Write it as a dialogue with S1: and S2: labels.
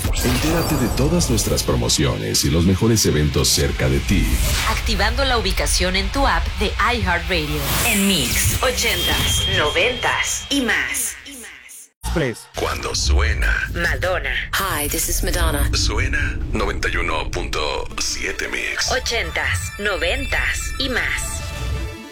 S1: Entérate de todas nuestras promociones y los mejores eventos cerca de ti,
S2: activando la ubicación en tu app de iHeartRadio.
S3: En Mix 80s, 90s y más.
S1: Cuando suena
S3: Madonna.
S2: Hi, this is Madonna.
S1: Suena 91.7 Mix.
S3: 80s, 90s y más.